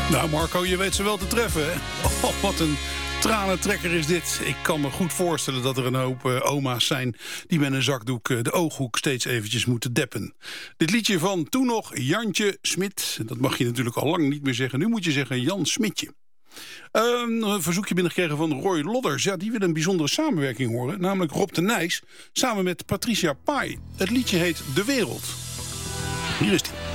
Nou Marco, je weet ze wel te treffen, hè? Oh, wat een tranentrekker is dit. Ik kan me goed voorstellen dat er een hoop oma's zijn die met een zakdoek de ooghoek steeds eventjes moeten deppen. Dit liedje van toen nog Jantje Smit. Dat mag je natuurlijk al lang niet meer zeggen. Nu moet je zeggen Jan Smitje. Een verzoekje binnengekregen van Roy Lodders. Ja, die wil een bijzondere samenwerking horen. Namelijk Rob de Nijs samen met Patricia Pai. Het liedje heet De Wereld. Hier is die.